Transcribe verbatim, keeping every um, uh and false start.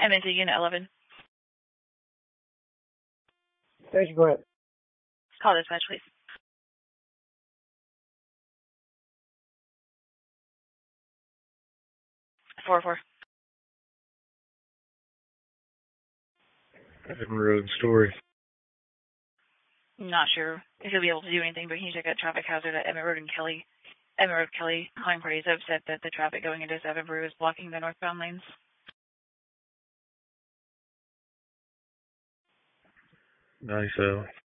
M N T Unit eleven. Station, go ahead. Call dispatch, please. four four. Emmett Road Story. Not sure if he'll be able to do anything, but can you check out traffic hazard at Emmett Road and Kelly? Emmett Road, Kelly. Calling party is upset that the traffic going into Seven Brew is blocking the northbound lanes. Nice, though.